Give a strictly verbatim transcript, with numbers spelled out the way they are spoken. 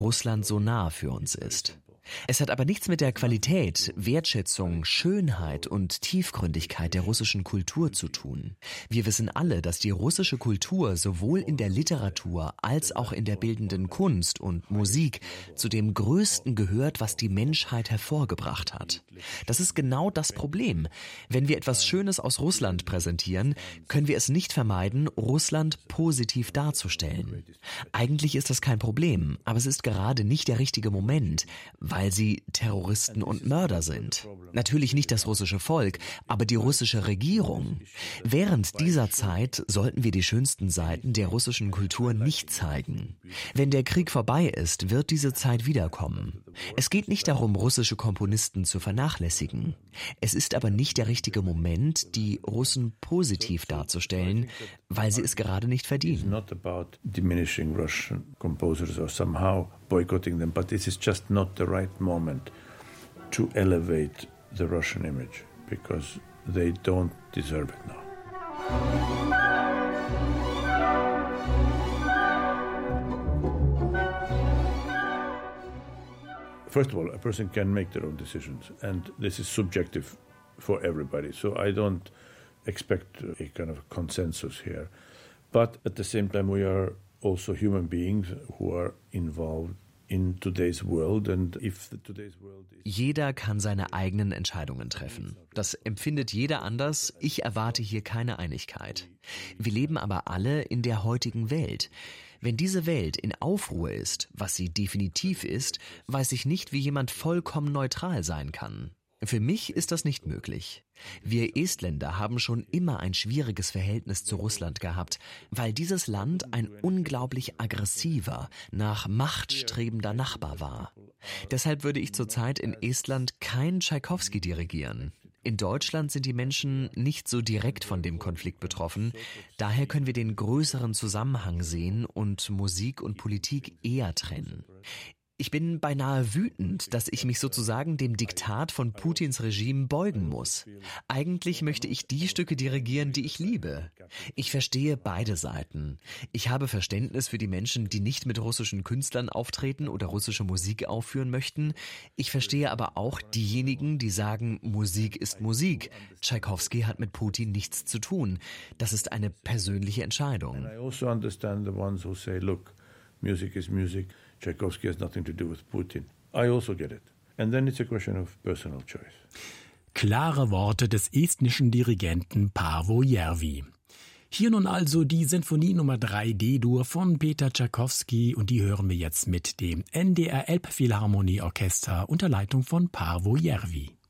Russland so nah für uns ist. Es hat aber nichts mit der Qualität, Wertschätzung, Schönheit und Tiefgründigkeit der russischen Kultur zu tun. Wir wissen alle, dass die russische Kultur sowohl in der Literatur als auch in der bildenden Kunst und Musik zu dem Größten gehört, was die Menschheit hervorgebracht hat. Das ist genau das Problem. Wenn wir etwas Schönes aus Russland präsentieren, können wir es nicht vermeiden, Russland positiv darzustellen. Eigentlich ist das kein Problem, aber es ist gerade nicht der richtige Moment, weil sie Terroristen und Mörder sind. Natürlich nicht das russische Volk, aber die russische Regierung. Während dieser Zeit sollten wir die schönsten Seiten der russischen Kultur nicht zeigen. Wenn der Krieg vorbei ist, wird diese Zeit wiederkommen. Es geht nicht darum, russische Komponisten zu vernachlässigen. Es ist aber nicht der richtige Moment, die Russen positiv darzustellen, weil sie es gerade nicht verdienen. Boycotting them, but this is just not the right moment to elevate the Russian image because they don't deserve it now. First of all, a person can make their own decisions, and this is subjective for everybody. So I don't expect a kind of consensus here. But at the same time, we are also human beings who are involved in today's world, and if the today's world is Jeder kann seine eigenen Entscheidungen treffen. Das empfindet jeder anders. Ich erwarte hier keine Einigkeit. Wir leben aber alle in der heutigen Welt. Wenn diese Welt in Aufruhr ist, was sie definitiv ist, weiß ich nicht, wie jemand vollkommen neutral sein kann. Für mich ist das nicht möglich. Wir Estländer haben schon immer ein schwieriges Verhältnis zu Russland gehabt, weil dieses Land ein unglaublich aggressiver, nach Macht strebender Nachbar war. Deshalb würde ich zurzeit in Estland kein Tschaikowski dirigieren. In Deutschland sind die Menschen nicht so direkt von dem Konflikt betroffen. Daher können wir den größeren Zusammenhang sehen und Musik und Politik eher trennen. Ich bin beinahe wütend, dass ich mich sozusagen dem Diktat von Putins Regime beugen muss. Eigentlich möchte ich die Stücke dirigieren, die ich liebe. Ich verstehe beide Seiten. Ich habe Verständnis für die Menschen, die nicht mit russischen Künstlern auftreten oder russische Musik aufführen möchten. Ich verstehe aber auch diejenigen, die sagen, Musik ist Musik. Tschaikowski hat mit Putin nichts zu tun. Das ist eine persönliche Entscheidung. I also understand the ones who say, look, music is music. Tchaikovsky has nothing to do with Putin. I also get it. And then it's a question of personal choice. Klare Worte des estnischen Dirigenten Paavo Järvi. Hier nun also die Sinfonie Nummer drei D-Dur von Peter Tschaikowski und die hören wir jetzt mit dem N D R Elbphilharmonieorchester unter Leitung von Paavo Järvi.